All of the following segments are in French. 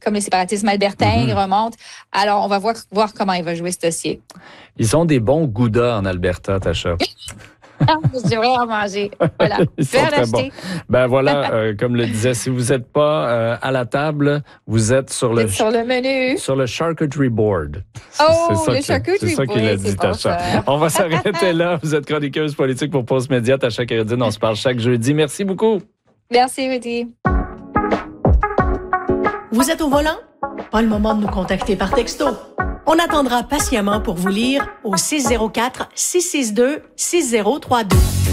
comme les séparatismes albertains, ils remontent. Alors, on va voir comment il va jouer ce dossier. Ils ont des bons goudas en Alberta, Tasha. J'ai vraiment mangé. Voilà. Ils sont très bons. Ben voilà, comme le disait, si vous n'êtes pas à la table, vous êtes sur le menu. Sur le charcuterie board. Le charcuterie board. C'est ça qu'il a dit, Tasha. On va s'arrêter là. Vous êtes chroniqueuse politique pour Pulse Média. Tasha Keredine, on se parle chaque jeudi. Merci beaucoup. Merci, Rudy. Vous êtes au volant? Pas le moment de nous contacter par texto. On attendra patiemment pour vous lire au 604-662-6032.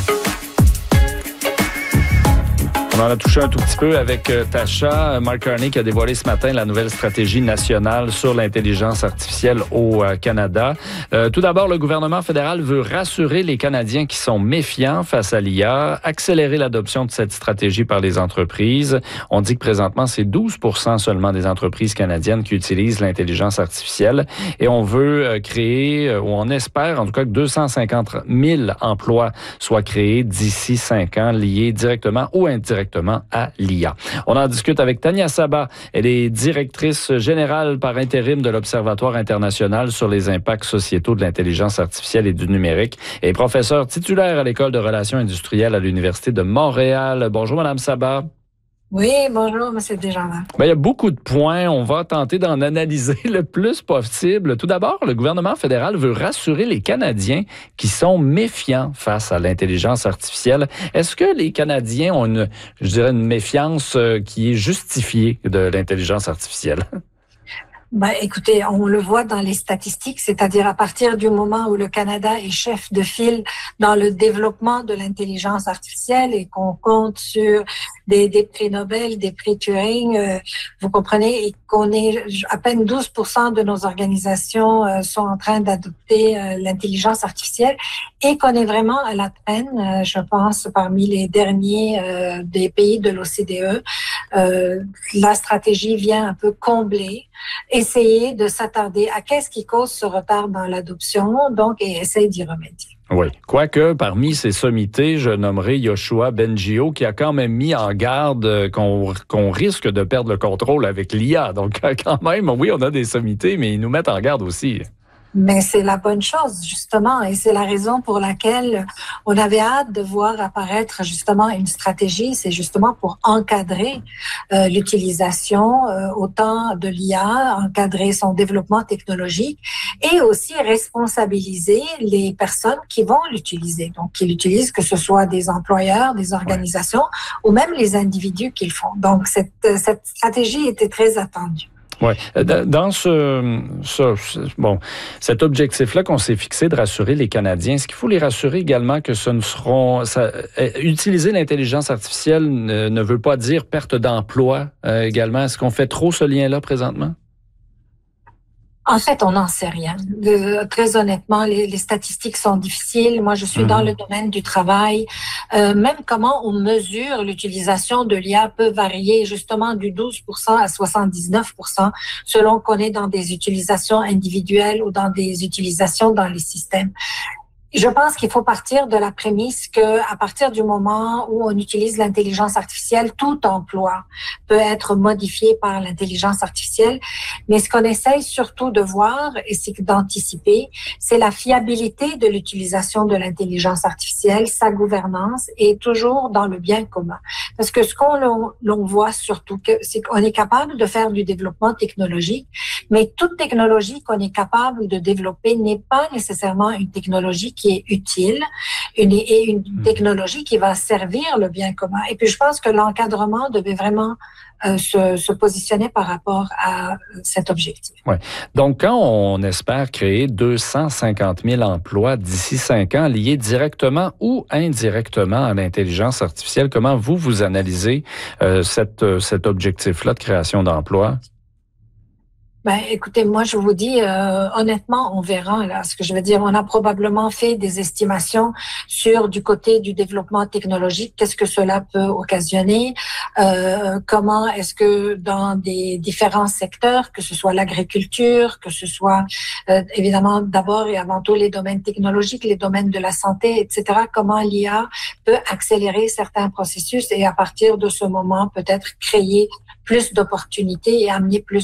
On en a touché un tout petit peu avec Tasha. Mark Carney qui a dévoilé ce matin la nouvelle stratégie nationale sur l'intelligence artificielle au Canada. Tout d'abord, le gouvernement fédéral veut rassurer les Canadiens qui sont méfiants face à l'IA, accélérer l'adoption de cette stratégie par les entreprises. On dit que présentement, c'est 12% seulement des entreprises canadiennes qui utilisent l'intelligence artificielle. Et on veut créer, ou on espère en tout cas que 250 000 emplois soient créés d'ici 5 ans, liés directement ou indirectement à l'IA. On en discute avec Tania Sabat. Elle est directrice générale par intérim de l'Observatoire international sur les impacts sociétaux de l'intelligence artificielle et du numérique et professeure titulaire à l'École de relations industrielles à l'Université de Montréal. Bonjour, Madame Sabat. Oui, bonjour, M. Desjardins. Il y a beaucoup de points. On va tenter d'en analyser le plus possible. Tout d'abord, le gouvernement fédéral veut rassurer les Canadiens qui sont méfiants face à l'intelligence artificielle. Est-ce que les Canadiens ont une méfiance qui est justifiée de l'intelligence artificielle? Écoutez, on le voit dans les statistiques, c'est-à-dire à partir du moment où le Canada est chef de file dans le développement de l'intelligence artificielle et qu'on compte sur des prix Nobel, des prix Turing, vous comprenez, et qu'on est à peine 12% de nos organisations sont en train d'adopter l'intelligence artificielle et qu'on est vraiment à la traîne, je pense, parmi les derniers des pays de l'OCDE. La stratégie vient un peu combler, essayer de s'attarder à qu'est-ce qui cause ce retard dans l'adoption, donc, et essayer d'y remédier. Oui. Quoique, parmi ces sommités, je nommerai Yoshua Bengio, qui a quand même mis en garde qu'on risque de perdre le contrôle avec l'IA. Donc, quand même, oui, on a des sommités, mais ils nous mettent en garde aussi. Mais c'est la bonne chose, justement, et c'est la raison pour laquelle on avait hâte de voir apparaître justement une stratégie. C'est justement pour encadrer l'utilisation autant de l'IA, encadrer son développement technologique et aussi responsabiliser les personnes qui vont l'utiliser. Donc, qui l'utilisent, que ce soit des employeurs, des organisations ou même les individus qui le font. Donc, cette stratégie était très attendue. Oui. Dans cet objectif-là qu'on s'est fixé de rassurer les Canadiens, est-ce qu'il faut les rassurer également que utiliser l'intelligence artificielle ne veut pas dire perte d'emploi également? Est-ce qu'on fait trop ce lien-là présentement? En fait, on n'en sait rien. Très honnêtement, les statistiques sont difficiles. Moi, je suis dans le domaine du travail. Même comment on mesure l'utilisation de l'IA peut varier justement du 12% à 79% selon qu'on est dans des utilisations individuelles ou dans des utilisations dans les systèmes. Je pense qu'il faut partir de la prémisse que, à partir du moment où on utilise l'intelligence artificielle, tout emploi peut être modifié par l'intelligence artificielle. Mais ce qu'on essaye surtout de voir, et c'est d'anticiper, c'est la fiabilité de l'utilisation de l'intelligence artificielle, sa gouvernance, et toujours dans le bien commun. Parce que ce l'on voit surtout, c'est qu'on est capable de faire du développement technologique, mais toute technologie qu'on est capable de développer n'est pas nécessairement une technologie qui est utile et une technologie qui va servir le bien commun. Et puis, je pense que l'encadrement devait vraiment se positionner par rapport à cet objectif. Ouais. Donc, quand on espère créer 250 000 emplois d'ici 5 ans liés directement ou indirectement à l'intelligence artificielle, comment vous analysez cet objectif-là de création d'emplois? Écoutez, moi, je vous dis, honnêtement, on verra, là, ce que je veux dire. On a probablement fait des estimations sur du côté du développement technologique. Qu'est-ce que cela peut occasionner? Comment est-ce que dans des différents secteurs, que ce soit l'agriculture, que ce soit, évidemment, d'abord et avant tout les domaines technologiques, les domaines de la santé, etc., comment l'IA peut accélérer certains processus et à partir de ce moment, peut-être créer plus d'opportunités et amener plus